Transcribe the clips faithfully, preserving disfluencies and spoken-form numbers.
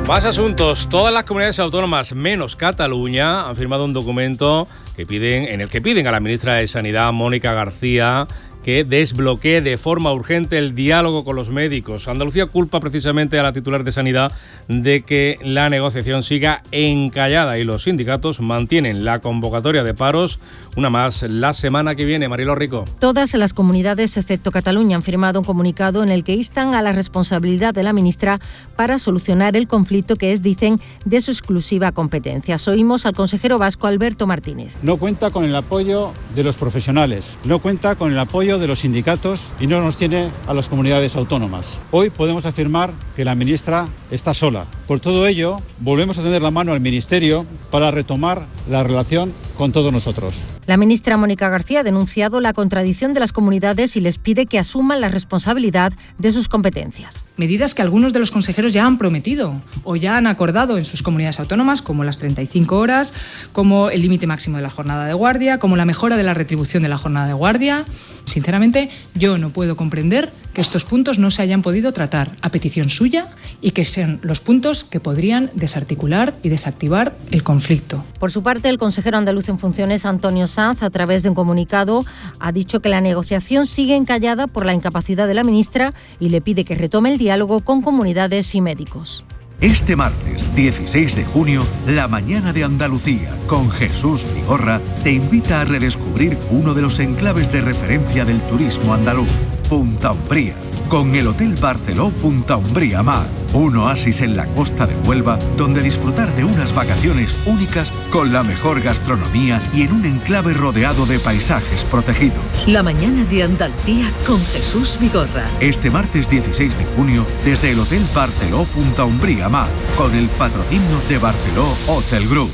Más asuntos. Todas las comunidades autónomas, menos Cataluña, han firmado un documento que piden, en el que piden a la ministra de Sanidad, Mónica García, que desbloquee de forma urgente el diálogo con los médicos. Andalucía culpa precisamente a la titular de Sanidad de que la negociación siga encallada y los sindicatos mantienen la convocatoria de paros, una más la semana que viene. Marilo Rico. Todas las comunidades, excepto Cataluña, han firmado un comunicado en el que instan a la responsabilidad de la ministra para solucionar el conflicto que es, dicen, de su exclusiva competencia. Oímos al consejero vasco Alberto Martínez. No cuenta con el apoyo de los profesionales, no cuenta con el apoyo de los sindicatos y no nos tiene a las comunidades autónomas. Hoy podemos afirmar que la ministra está sola. Por todo ello, volvemos a tender la mano al Ministerio para retomar la relación con todos nosotros. La ministra Mónica García ha denunciado la contradicción de las comunidades y les pide que asuman la responsabilidad de sus competencias. Medidas que algunos de los consejeros ya han prometido o ya han acordado en sus comunidades autónomas, como las treinta y cinco horas, como el límite máximo de la jornada de guardia, como la mejora de la retribución de la jornada de guardia. Sinceramente, yo no puedo comprender que estos puntos no se hayan podido tratar a petición suya y que sean los puntos que podrían desarticular y desactivar el conflicto. Por su parte, el consejero andaluz en funciones, Antonio Sanz, a través de un comunicado, ha dicho que la negociación sigue encallada por la incapacidad de la ministra y le pide que retome el diálogo con comunidades y médicos. Este martes dieciséis de junio, La Mañana de Andalucía, con Jesús Vigorra, te invita a redescubrir uno de los enclaves de referencia del turismo andaluz, Punta Umbría, con el Hotel Barceló Punta Umbría Mar, un oasis en la costa de Huelva, donde disfrutar de unas vacaciones únicas con la mejor gastronomía y en un enclave rodeado de paisajes protegidos. La Mañana de Andalucía con Jesús Vigorra. Este martes dieciséis de junio, desde el Hotel Barceló Punta Umbría Mar, con el patrocinio de Barceló Hotel Group.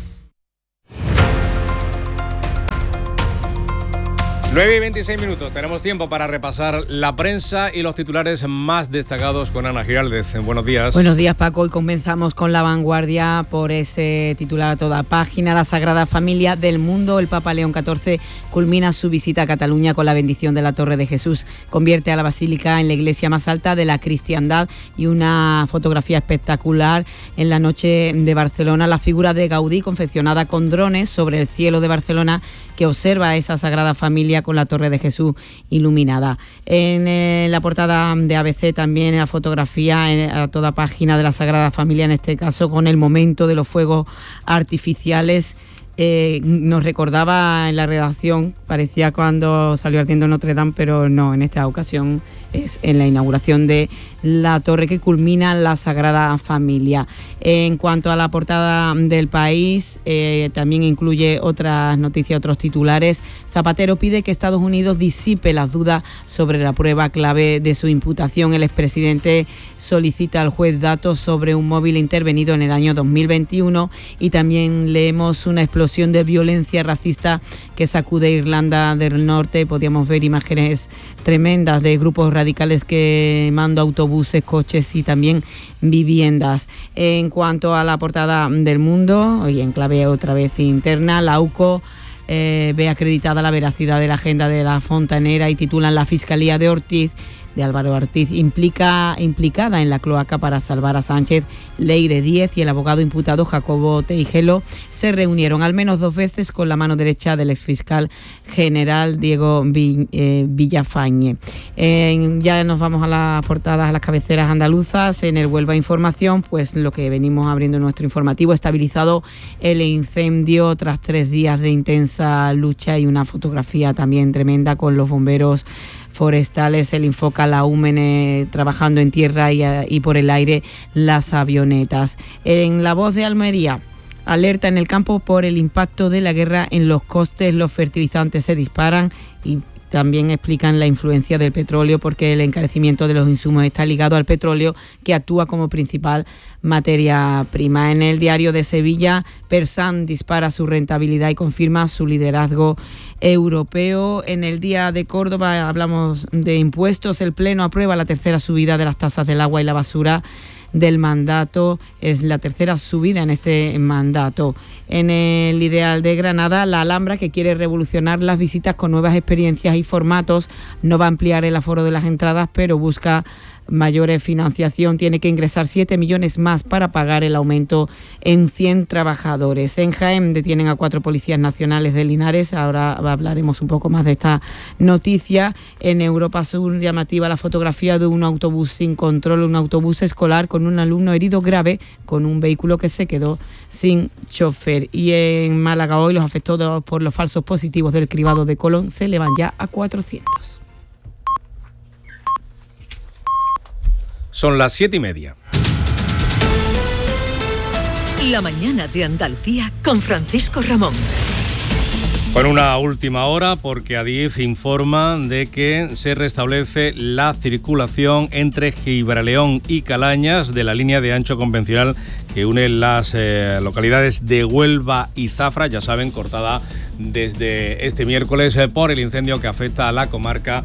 nueve y veintiséis minutos, tenemos tiempo para repasar la prensa y los titulares más destacados con Ana Giraldez. Buenos días. Buenos días, Paco. Hoy comenzamos con La Vanguardia por ese titular a toda página. La Sagrada Familia del Mundo. El Papa León catorce culmina su visita a Cataluña con la bendición de la Torre de Jesús. Convierte a la Basílica en la iglesia más alta de la cristiandad y una fotografía espectacular en la noche de Barcelona. La figura de Gaudí confeccionada con drones sobre el cielo de Barcelona que observa esa Sagrada Familia con la Torre de Jesús iluminada. En eh, la portada de A B C también la fotografía en, a toda página de la Sagrada Familia, en este caso con el momento de los fuegos artificiales. Eh, nos recordaba en la redacción, parecía cuando salió ardiendo Notre Dame, pero no, en esta ocasión es en la inauguración de la torre que culmina la Sagrada Familia. En cuanto a la portada del País, eh, también incluye otras noticias, otros titulares. Zapatero pide que Estados Unidos disipe las dudas sobre la prueba clave de su imputación. El expresidente solicita al juez datos sobre un móvil intervenido en el año dos mil veintiuno y también leemos una explosión de violencia racista que sacude Irlanda del Norte. Podíamos ver imágenes tremendas de grupos radicales quemando autobuses, coches y también viviendas. En cuanto a la portada del Mundo, hoy en clave otra vez interna, la UCO eh, ve acreditada la veracidad de la agenda de la Fontanera y titulan La Fiscalía de Ortiz de Álvaro Ortiz implica, implicada en la cloaca para salvar a Sánchez. Leire Díez y el abogado imputado Jacobo Teijelo se reunieron al menos dos veces con la mano derecha del exfiscal general Diego Villafañe. Eh, ya nos vamos a las portadas, a las cabeceras andaluzas. En el Huelva Información, pues lo que venimos abriendo nuestro informativo, estabilizado el incendio tras tres días de intensa lucha y una fotografía también tremenda con los bomberos forestales. El Infoca, la Úmene trabajando en tierra y, y por el aire las avionetas. En La Voz de Almería, alerta en el campo por el impacto de la guerra en los costes, los fertilizantes se disparan y también explican la influencia del petróleo porque el encarecimiento de los insumos está ligado al petróleo que actúa como principal materia prima. En el Diario de Sevilla, Persan dispara su rentabilidad y confirma su liderazgo europeo. En el Día de Córdoba hablamos de impuestos. El Pleno aprueba la tercera subida de las tasas del agua y la basura del mandato. Es la tercera subida en este mandato. En el Ideal de Granada, la Alhambra, que quiere revolucionar las visitas con nuevas experiencias y formatos, no va a ampliar el aforo de las entradas, pero busca mayor financiación, tiene que ingresar siete millones más para pagar el aumento en cien trabajadores. En Jaén detienen a cuatro policías nacionales de Linares. Ahora hablaremos un poco más de esta noticia. En Europa Sur, llamativa la fotografía de un autobús sin control, un autobús escolar con un alumno herido grave, con un vehículo que se quedó sin chofer. Y en Málaga hoy los afectados por los falsos positivos del cribado de Colón se elevan ya a cuatrocientos. Son las siete y media. La mañana de Andalucía con Francisco Ramón. Con una última hora, porque Adif informa de que se restablece la circulación entre Gibraleón y Calañas de la línea de ancho convencional que une las eh, localidades de Huelva y Zafra, ya saben, cortada desde este miércoles eh, por el incendio que afecta a la comarca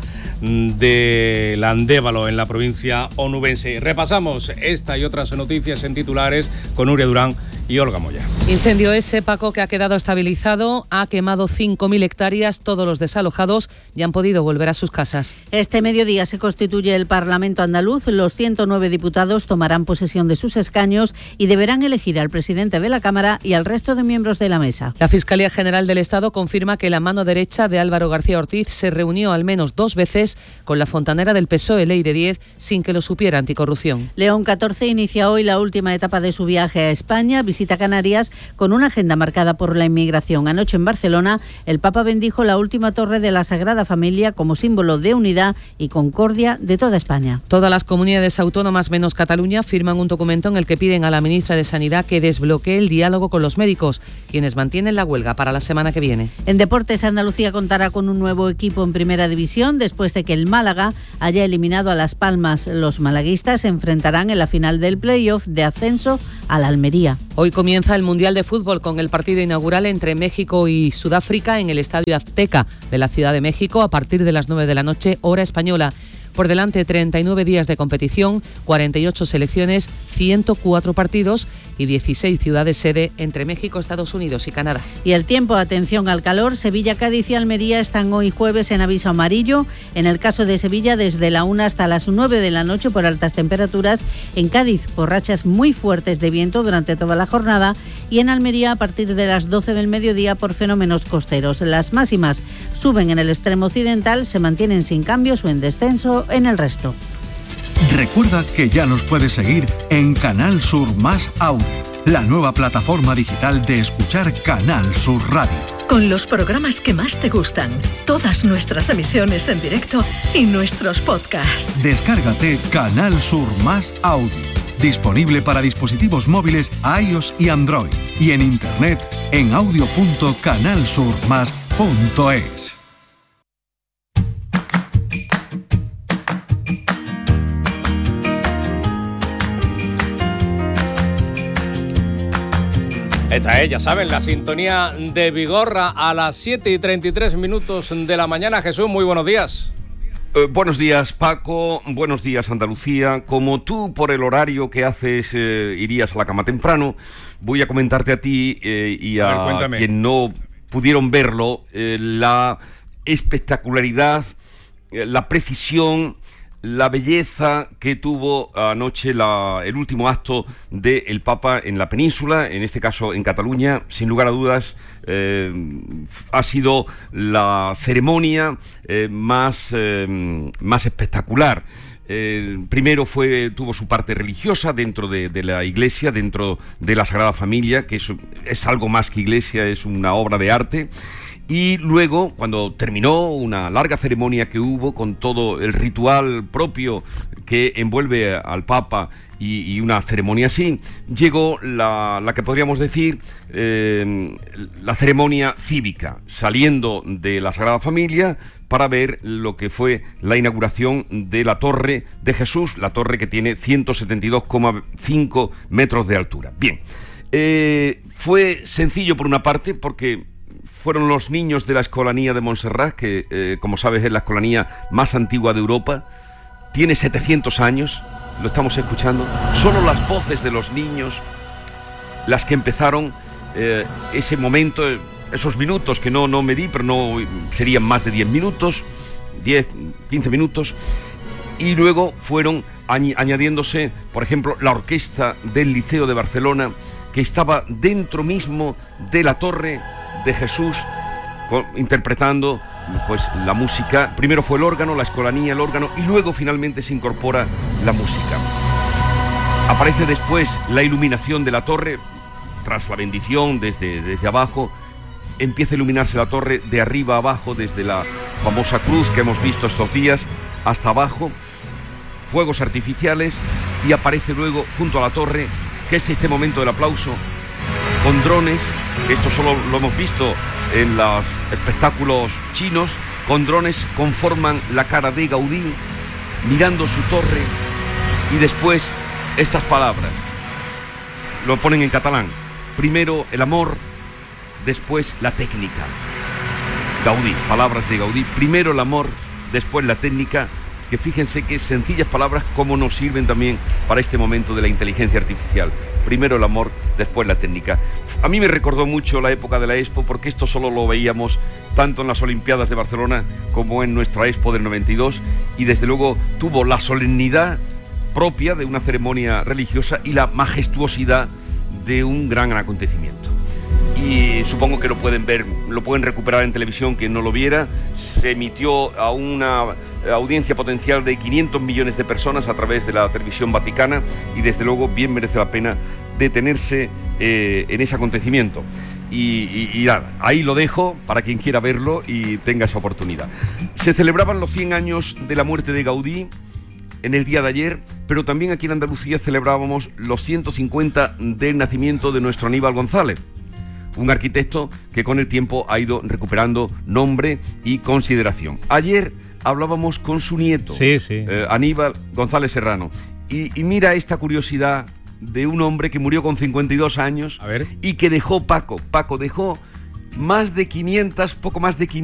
de Landévalo, en la provincia onubense. Repasamos esta y otras noticias en titulares con Nuria Durán y Olga Moya. Incendio ese, Paco, que ha quedado estabilizado, ha quemado cinco mil hectáreas, todos los desalojados ya han podido volver a sus casas. Este mediodía se constituye el Parlamento andaluz, los ciento nueve diputados tomarán posesión de sus escaños y deberán elegir al presidente de la Cámara y al resto de miembros de la mesa. La Fiscalía General del Estado confirma que la mano derecha de Álvaro García Ortiz se reunió al menos dos veces con la fontanera del P S O E Leire Díez sin que lo supiera Anticorrupción. León catorce inicia hoy la última etapa de su viaje a España, visita Canarias con una agenda marcada por la inmigración. Anoche en Barcelona, el Papa bendijo la última torre de la Sagrada Familia como símbolo de unidad y concordia de toda España. Todas las comunidades autónomas menos Cataluña firman un documento en el que piden a la ministra de Sanidad que desbloquee el diálogo con los médicos, quienes mantienen la huelga para la semana que viene. En deportes, Andalucía contará con un nuevo equipo en Primera División después de que el Málaga haya eliminado a Las Palmas. Los malaguistas se enfrentarán en la final del playoff de ascenso a la Almería. Hoy comienza el Mundial de Fútbol con el partido inaugural entre México y Sudáfrica en el Estadio Azteca de la Ciudad de México a partir de las nueve de la noche, hora española. Por delante, treinta y nueve días de competición, cuarenta y ocho selecciones, ciento cuatro partidos y dieciséis ciudades sede entre México, Estados Unidos y Canadá. Y el tiempo, atención al calor. Sevilla, Cádiz y Almería están hoy jueves en aviso amarillo. En el caso de Sevilla, desde la una hasta las nueve de la noche por altas temperaturas. En Cádiz, por rachas muy fuertes de viento durante toda la jornada. Y en Almería, a partir de las doce del mediodía, por fenómenos costeros. Las máximas suben en el extremo occidental, se mantienen sin cambios o en descenso en el resto. Recuerda que ya nos puedes seguir en Canal Sur Más Audio, la nueva plataforma digital de escuchar Canal Sur Radio. Con los programas que más te gustan, todas nuestras emisiones en directo y nuestros podcasts. Descárgate Canal Sur Más Audio, disponible para dispositivos móviles iOS y Android, y en internet en audio punto canal sur más punto es. Esta es, ya saben, la sintonía de Vigorra a las siete y treinta y tres minutos de la mañana. Jesús, muy buenos días. Eh, buenos días, Paco. Buenos días, Andalucía. Como tú, por el horario que haces, eh, irías a la cama temprano, voy a comentarte a ti eh, y a, a ver, quien no pudieron verlo, eh, la espectacularidad, eh, la precisión, la belleza que tuvo anoche la, el último acto del Papa en la península, en este caso en Cataluña. Sin lugar a dudas, eh, ha sido la ceremonia eh, más, eh, más espectacular. Eh, primero fue tuvo su parte religiosa dentro de, de la iglesia, dentro de la Sagrada Familia, que es, es algo más que iglesia, es una obra de arte. Y luego, cuando terminó una larga ceremonia que hubo con todo el ritual propio que envuelve al Papa y, y una ceremonia así, llegó la, la que podríamos decir eh, la ceremonia cívica, saliendo de la Sagrada Familia para ver lo que fue la inauguración de la Torre de Jesús, la torre que tiene ciento setenta y dos coma cinco metros de altura. Bien, eh, fue sencillo por una parte porque fueron los niños de la Escolanía de Montserrat, que eh, como sabes es la escolanía más antigua de Europa, tiene setecientos años, lo estamos escuchando, solo las voces de los niños las que empezaron eh, ese momento, esos minutos que no, no medí, pero no serían más de diez minutos, diez, quince minutos, Y luego fueron añadiéndose, por ejemplo, la orquesta del Liceo de Barcelona, que estaba dentro mismo de la Torre de Jesús, interpretando pues la música. Primero fue el órgano, la escolanía, el órgano, y luego finalmente se incorpora la música. Aparece después la iluminación de la torre, tras la bendición desde, desde abajo. Empieza a iluminarse la torre de arriba a abajo, desde la famosa cruz que hemos visto estos días hasta abajo, fuegos artificiales, y aparece luego junto a la torre, que es este momento del aplauso, con drones. Esto solo lo hemos visto en los espectáculos chinos. Con drones conforman la cara de Gaudí mirando su torre, y después estas palabras lo ponen en catalán: primero el amor, después la técnica. Gaudí, palabras de Gaudí: primero el amor, después la técnica. Que fíjense qué sencillas palabras, cómo nos sirven también para este momento de la inteligencia artificial. Primero el amor, después la técnica. A mí me recordó mucho la época de la Expo, porque esto solo lo veíamos tanto en las Olimpiadas de Barcelona como en nuestra Expo del noventa y dos, y desde luego tuvo la solemnidad propia de una ceremonia religiosa y la majestuosidad de un gran acontecimiento. Y supongo que lo pueden ver, lo pueden recuperar en televisión, quien no lo viera. Se emitió a una audiencia potencial de quinientos millones de personas a través de la televisión vaticana, y desde luego bien merece la pena detenerse eh, en ese acontecimiento. Y, y, y nada, ahí lo dejo para quien quiera verlo y tenga esa oportunidad. Se celebraban los cien años de la muerte de Gaudí en el día de ayer, pero también aquí en Andalucía celebrábamos los ciento cincuenta del nacimiento de nuestro Aníbal González, un arquitecto que con el tiempo ha ido recuperando nombre y consideración. Ayer hablábamos con su nieto, sí, sí. Eh, Aníbal González Serrano, y, y mira esta curiosidad de un hombre que murió con cincuenta y dos años. A ver. Y que dejó Paco, Paco dejó más de quinientas, poco más de quinientas